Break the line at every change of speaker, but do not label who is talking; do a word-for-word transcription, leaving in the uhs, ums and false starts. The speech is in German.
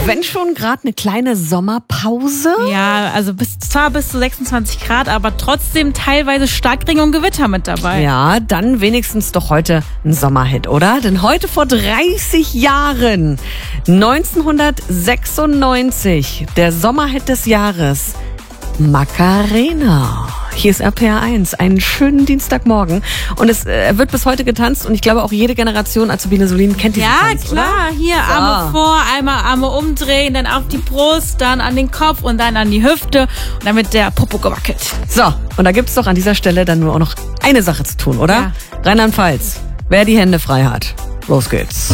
wenn schon gerade eine kleine Sommerpause.
Ja, also bis, zwar bis zu sechsundzwanzig Grad, aber trotzdem teilweise Starkregen und Gewitter mit dabei.
Ja, dann wenigstens doch heute ein Sommerhit, oder? Denn heute vor dreißig Jahren, neunzehnhundertsechsundneunzig, der Sommerhit des Jahres, Macarena. Hier ist R P R eins, einen schönen Dienstagmorgen. Und es äh, wird bis heute getanzt und ich glaube auch jede Generation Azubine Solin kennt diesen
Ja,
Tanz,
klar.
oder?
Hier
So.
Arme vor, einmal Arme umdrehen, dann auf die Brust, dann an den Kopf und dann an die Hüfte und dann wird der Popo gewackelt.
So, und da gibt's doch an dieser Stelle dann nur auch noch eine Sache zu tun, oder?
Ja.
Rheinland-Pfalz, wer die Hände frei hat. Los geht's.